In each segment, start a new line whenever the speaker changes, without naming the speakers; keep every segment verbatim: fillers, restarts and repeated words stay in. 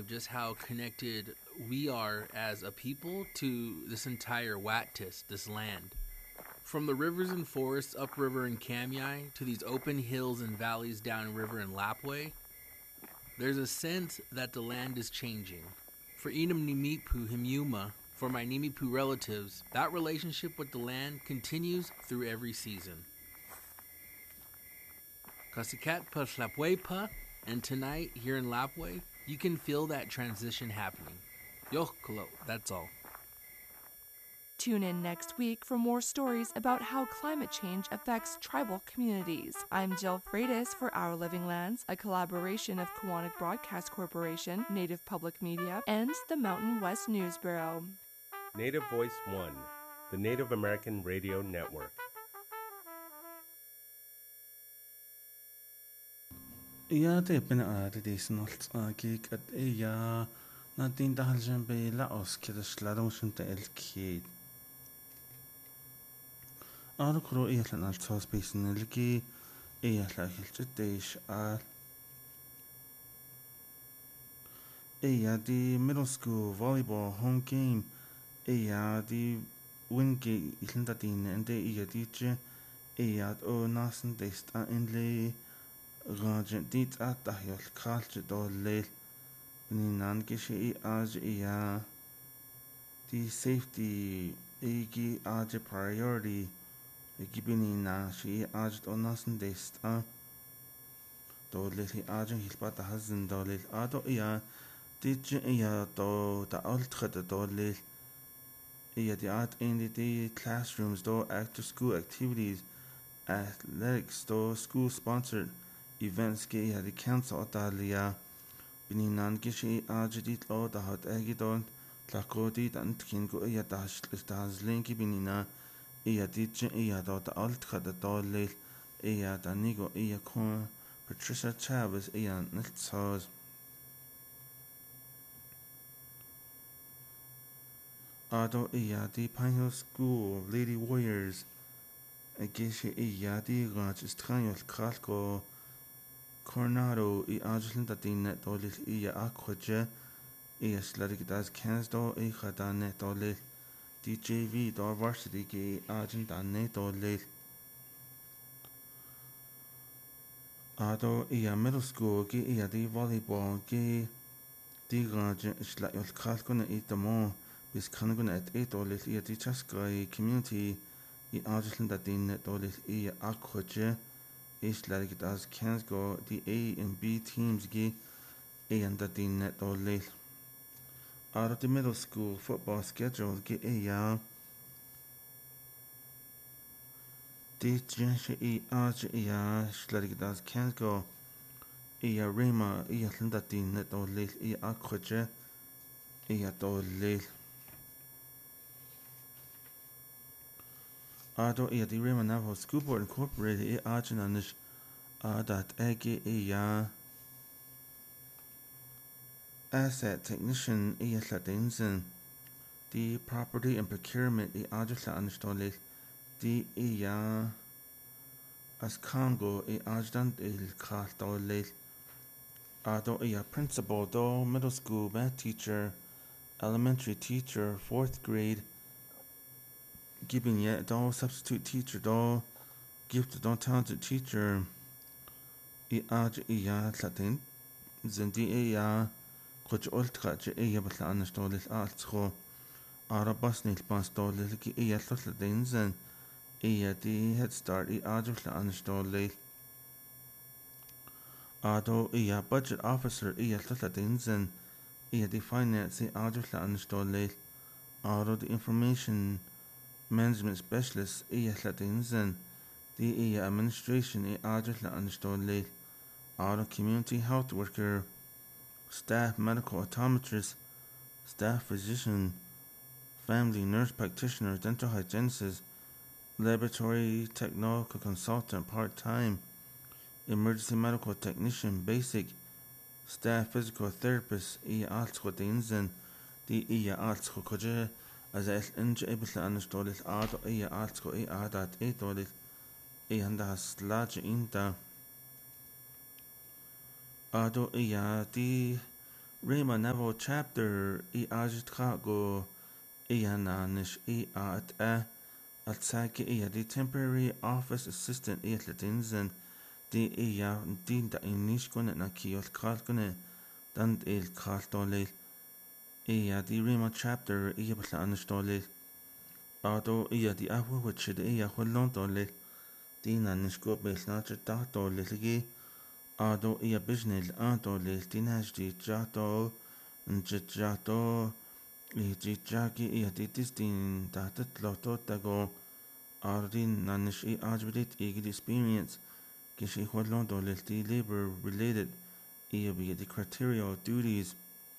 of just how connected we are as a people to this entire Wattis, this land. From the rivers and forests upriver in Kamyai to these open hills and valleys downriver in Lapwai, there's a sense that the land is changing. For Enum Nimipu Himyuma, for my Nimipu relatives, that relationship with the land continues through every season. Kasikat pa Lapwaipa, and tonight here in Lapwai, you can feel that transition happening. Yohkolo, that's all.
Tune in next week for more stories about how climate change affects tribal communities. I'm Jill Freitas for Our Living Lands, a collaboration of Kawanak Broadcast Corporation, Native Public Media, and the Mountain West News Bureau.
Native Voice One, the Native American Radio Network.
Ja, det ben er det det sådan alt gik at ja, når din der har sådan be la os kan det slå som det elke. Er du kro i sådan alt så spisen elke, ja la helt det er. Ja, de middle school volleyball home game. Ja, de winge i sådan der din and det ja de ja og næsten det er endelig Rajan dit at dahil kalche dolle ni nangishi i aj iya the safety igi aj priority gibini na shi aj onasen dest a dolle hi aj hilpa da hazin dolle ado iya dit iya do da altre dolle iya di at in the classrooms do after school activities athletics do school sponsored events ke ya the council Italia bininan gishi ajidit lo da hat egidon la kodi dan kin go ya da das linki binina ya dit ya da alt khada dolle ya da nigo ya kon Patricia Chavez ya nilsaz ado ya di Pine Hill School Lady Warriors gishi ya di raj stranyo kalko Coronado i Argentine da din dolis i akwaje i sladik das cans do i khadane dolis D J V do varsity ki Argentine dolis ado i middle school ki i di volleyball ki di raj slak yol khalkona i tamo bis kanaguna at i dolis i di chaskai community i Argentine da din dolis i akwaje is like it as cans go the A and B teams gi A and the din net or late. Out of the middle school football schedule gi A ya the Jenshi E Arch ya like it as cans go A ya Rima E and the din net or late E akwaje E at or late. Ado e the Raymond Navajo School Board Incorporated e Arjunanish Adat Ege e ya Asset Technician e Ladinsen the Property and Procurement e Ajusla Anistole the e ya As Congo e Ajdan il Kaldole Ado e ya Principal do Middle School Math Teacher Elementary Teacher Fourth Grade Giving yet do substitute teacher do gifted do talented teacher I aj iya latin zendi iya coach ultra je iya batla anastolis altro arabas nil pastolis ki iya latin zen iya di head start I aj batla anastolis ado iya budget officer iya latin zen iya di finance I aj batla anastolis ado the information management specialist i Latinsen the i administration I Adjustla Anstole auto community health worker staff medical optometrist staff physician family nurse practitioner dental hygienist laboratory technical consultant part-time emergency medical technician basic staff physical therapist I Altsquatinsen the i Altsquaje as el inje ebla anastolis ado e altsko e adat e dolis e handa slage inda ado e di Rima Navo chapter I Ajitkago Iananish I at a Atsaki Ia the temporary office assistant Iatlatinzen the Ia Din da Inishkone na Kios Kalkone Dan il Kaltole Ia the Rima chapter Ia Basanistole Ado Ia the Ahu which the Ia Holontole Dina Nishko Besnacher Tato Ligi Ado Ia Bisnil Anto Liltinash di Jato Njato Ijaki Ia the Distin Tatat Loto Tago Ardin Nanish I Ajbit Igid experience Kishi Holondo Lilti labor related Ia be the criteria of duties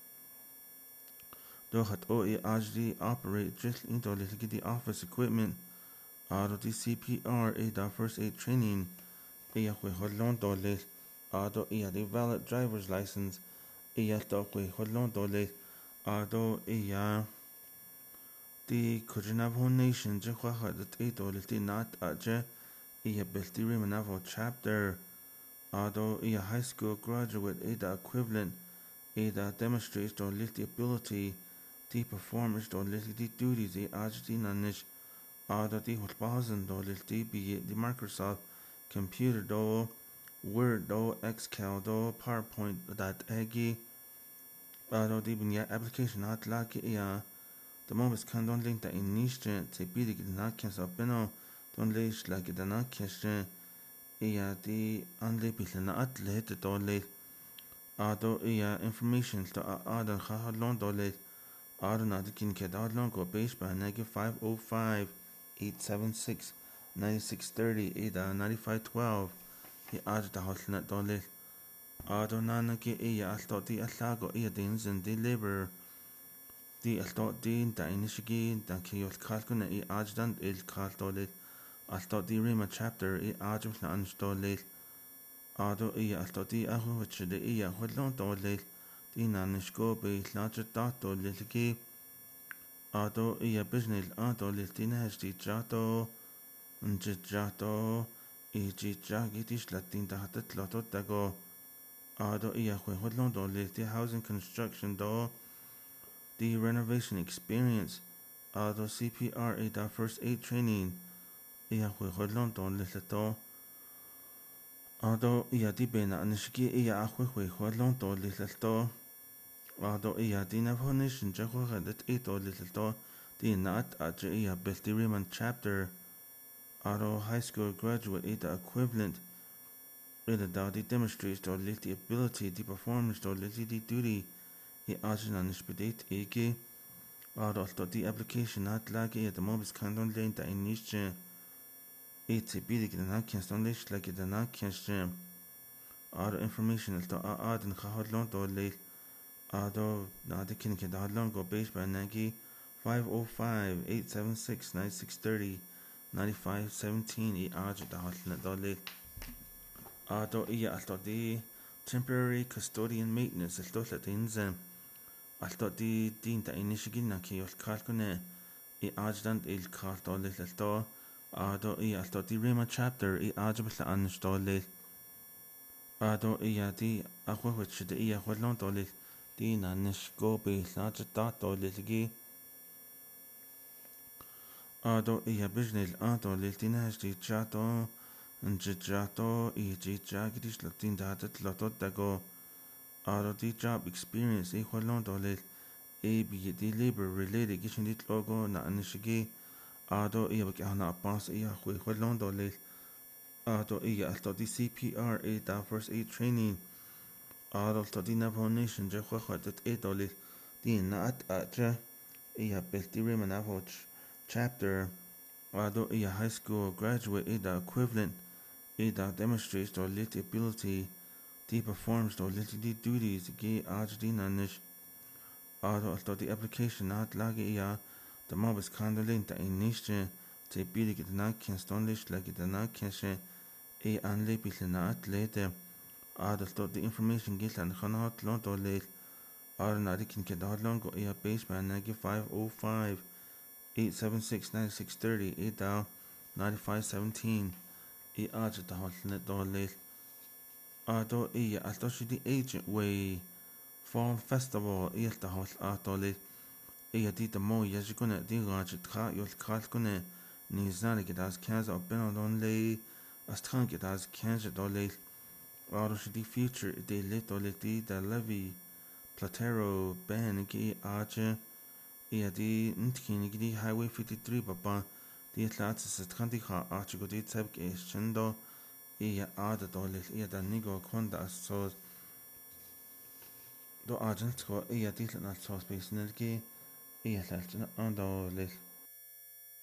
Dohat O I Ajdi operate just into Lilgi the office equipment Ado the C P R A da first aid training Ia Holondo Lil Ado Ia the valid driver's license Ia Tokwe Holondo Lil Ado Ia the Kujinavo Nation Jekwaha the Edo Lilti not Aje Ia Belti Rimanavo chapter Ado Ia high school graduate Ada equivalent Ada demonstrates the Lilti ability the performance the Lilti duties the Ajdi Nanish Ado the Hulbazen do Lilti be the Microsoft computer do Word do Excel do PowerPoint that Egi Ado the Binya application not like Ia the moment can don't link that in niche to be the not cancel beno don't leash like the not question Ia the unlabel na atlet do le Ado Ia information to Adan Hahalon do le Ado na the kin kedadlon go base by negative five oh five eight seven six nine six thirty Ada ninety five twelve the Ad the Hotlet do le Ado Nanaki Ia alto the Alago Ia dins and the labor the alto din da inishigi da Kios Kalkuna I Ajdan il Kaltole alto the Rima chapter I Ajum Anstole Ado Ia alto the Ahu which the Ia Hodlon Dole the Nanishko be larger dato liligi Ado Ia business Ado Litina has the Jato Njato Iji Jagitish Latin da Hatat Loto Dago Ado Ia Hodlon Dole the housing construction do the renovation experience Ado C P R A da first aid training Ia Hodlon Dole Listo Ado Ia di Bena Anishki Ia Ahwe Hodlon Dole Listo Ado Ia di Navonation Jahwa that Eto Listo the Nat Aja Ia Belti Riman chapter Ado high school graduate Ada equivalent Ada Dadi demonstrates the Liti ability the performance the Liti duty I Ajan Anishpedate Ege Ado the application not lagi at the mobis candon lane that in niche it's a big and not can lish like it and not can jam Ado information to Ad and Kahadlon to late Ado Nadikin Kadadlon go base by Nagi five oh five eight seven six nine six thirty ninety five seventeen I Aj the Hotlet do late Ado Ia alto the temporary custodian maintenance alto Latins alto the din da inishigin na Kios Kalkune I Ajdan il Kalto Little Ado Ia alto the Rima chapter I Ajabla Anstole Ado Ia the Aqua which the Ia Hodlon Dole the Nanishko be larger dato liligi Ado Ia business Ado Litina has the Jato Njato Iji Jagitish Latin Datat Loto Dago Ado the job experience I Hodlon Dole A be the labor related kitchen it logo na Anishigi Ado Ia Bakana Pass Ia Hodlon Dole Ado Ia alto the C P R A da first aid training Ado alto the Navajo Nation Jahwa that Edole the Nat Aja Ia Belti Rima Navajo chapter Ado Ia high school graduate Ada equivalent Ada demonstrates the Liti ability the performs the Liti duties Ge Ajdi Nanish Ado alto the application not lagi Ia the mob is condolent in niche to be the not can stonelish like it not can she a unlabel not later Ado alto the information get and Hanot Lonto late Ado Nadikin Kadadlon Ia base by negative five oh five eight seven six nine six thirty eight down ninety five seventeen I Aj the Hotlet do late Ado Ia alto the agent way Fall Festival ielta hol atole iya di the mo yajikune di gajit kha yol khalkune ni zane gidas kanza openo don le astran gidas kanza dole arush di future de little di the levy platero ben ki aje iya di ntkin di highway fifty-three papa di tlats stkanti kha ache go di tsab ke chendo iya ada dole iya da nigo konda so do agent ko iya di tlats so space nergi iya tlats na ando le